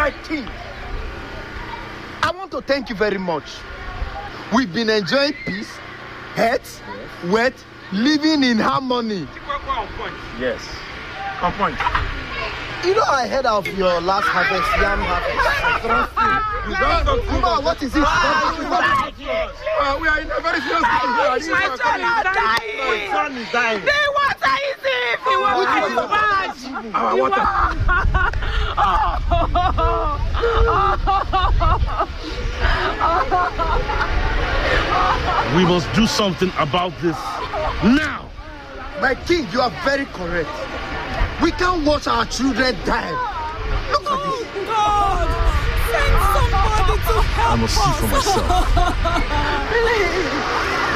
My king, I want to thank you very much. We've been enjoying peace, health, wealth, living in harmony. Yes. On point. You know, I heard of your last harvest, yam harvest. What is it? We are in a very serious situation. My son is dying. My son is dying. The water is it. The water is bad. Our water. We must do something about this now. My king, you are very correct. We can't watch our children die. Look at this. God, send somebody to help I must see for myself. Please.